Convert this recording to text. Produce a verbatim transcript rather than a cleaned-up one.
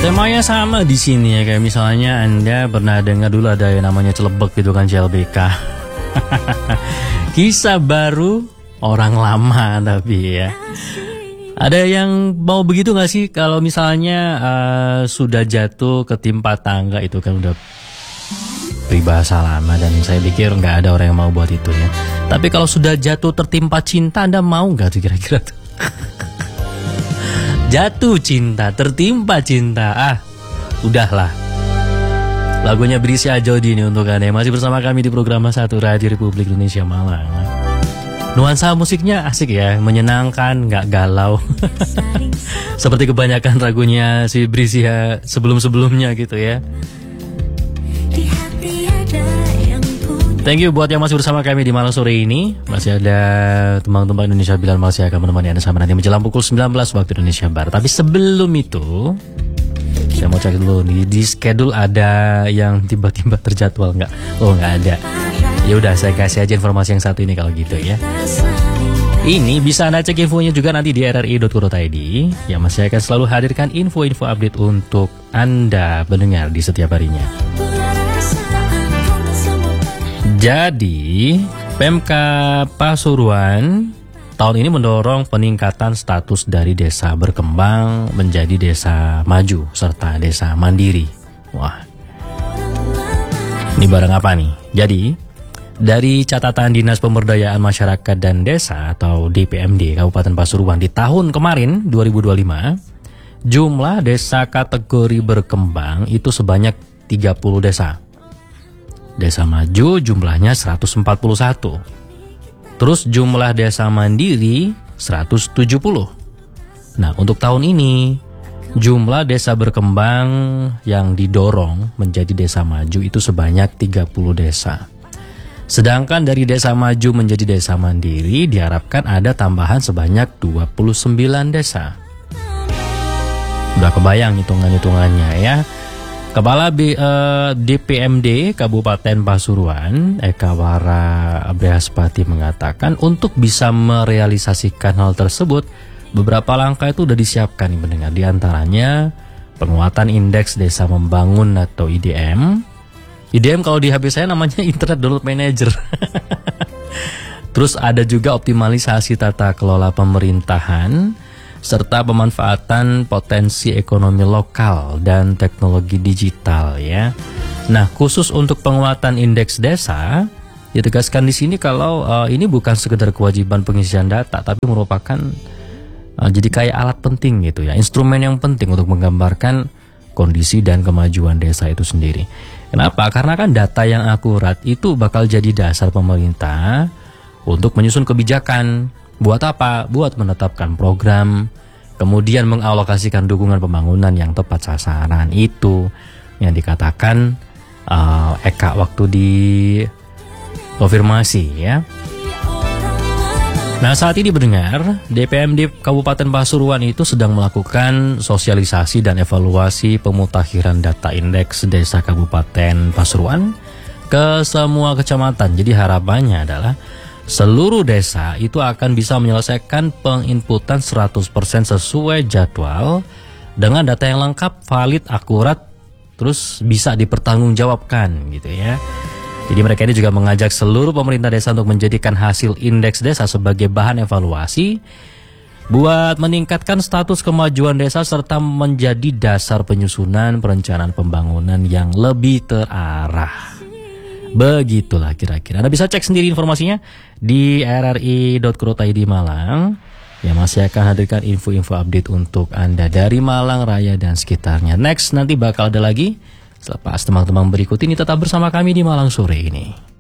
Temanya sama di sini ya, kayak misalnya Anda pernah dengar dulu ada yang namanya celebek gitu kan, C L B K. Kisah baru orang lama tapi ya. Ada yang mau begitu gak sih kalau misalnya uh, sudah jatuh ketimpa tangga, itu kan udah peribahasa lama dan saya pikir nggak ada orang yang mau buat itu ya. Tapi kalau sudah jatuh tertimpa cinta, Anda mau nggak tuh kira-kira tuh? Jatuh cinta, tertimpa cinta, ah udahlah. Lagunya berisi Ajodi ini untuk Anda yang masih bersama kami di program satu Radio Republik Indonesia Malang. Nuansa musiknya asik ya, menyenangkan, nggak galau. Seperti kebanyakan lagunya si Brisia sebelum-sebelumnya gitu ya. Thank you buat yang masih bersama kami di malam sore ini. Masih ada teman-teman Indonesia Bilal masih akan menemani Anda sampai nanti menjelang pukul sembilan belas waktu Indonesia Barat. Tapi sebelum itu, saya mau cek dulu nih di schedule ada yang tiba-tiba terjadwal nggak? Oh nggak ada. Ya udah saya kasih aja informasi yang satu ini kalau gitu ya. Ini bisa Anda cek infonya juga nanti di r r i dot co dot i d yang masih akan selalu hadirkan info-info update untuk Anda mendengar di setiap harinya. Jadi, Pemkab Pasuruan tahun ini mendorong peningkatan status dari desa berkembang menjadi desa maju serta desa mandiri. Wah, ini barang apa nih? Jadi, dari catatan Dinas Pemberdayaan Masyarakat dan Desa atau D P M D Kabupaten Pasuruan di tahun kemarin dua ribu dua puluh lima, jumlah desa kategori berkembang itu sebanyak tiga puluh desa. Desa maju jumlahnya seratus empat puluh satu. Terus jumlah desa mandiri seratus tujuh puluh. Nah, untuk tahun ini jumlah desa berkembang yang didorong menjadi desa maju itu sebanyak tiga puluh desa. Sedangkan dari desa maju menjadi desa mandiri diharapkan ada tambahan sebanyak dua puluh sembilan desa. Udah kebayang hitungan-hitungannya ya. Kepala B, eh, D P M D Kabupaten Pasuruan, Eka Wara Brehaspati mengatakan untuk bisa merealisasikan hal tersebut, beberapa langkah itu sudah disiapkan nih mendengar. Di antaranya penguatan indeks desa membangun atau I D M. I D M kalau di H P saya namanya Internet Download Manager. Terus ada juga optimalisasi tata kelola pemerintahan, serta pemanfaatan potensi ekonomi lokal dan teknologi digital ya. Nah, khusus untuk penguatan indeks desa, ditegaskan di sini kalau uh, ini bukan sekedar kewajiban pengisian data, tapi merupakan uh, jadi kayak alat penting gitu ya, instrumen yang penting untuk menggambarkan kondisi dan kemajuan desa itu sendiri. Kenapa? Karena kan data yang akurat itu bakal jadi dasar pemerintah untuk menyusun kebijakan. Buat apa? Buat menetapkan program, kemudian mengalokasikan dukungan pembangunan yang tepat sasaran. Itu yang dikatakan uh, Eka waktu di konfirmasi ya. Nah, saat ini mendengar D P M D Kabupaten Pasuruan itu sedang melakukan sosialisasi dan evaluasi pemutakhiran data indeks desa Kabupaten Pasuruan ke semua kecamatan. Jadi harapannya adalah seluruh desa itu akan bisa menyelesaikan penginputan seratus persen sesuai jadwal dengan data yang lengkap, valid, akurat, terus bisa dipertanggungjawabkan gitu ya. Jadi mereka ini juga mengajak seluruh pemerintah desa untuk menjadikan hasil indeks desa sebagai bahan evaluasi buat meningkatkan status kemajuan desa serta menjadi dasar penyusunan perencanaan pembangunan yang lebih terarah. Begitulah kira-kira. Anda bisa cek sendiri informasinya di r r i dot co dot i d Malang yang masih akan hadirkan info-info update untuk Anda dari Malang Raya dan sekitarnya. Next nanti bakal ada lagi selepas teman-teman berikut ini. Tetap bersama kami di Malang sore ini.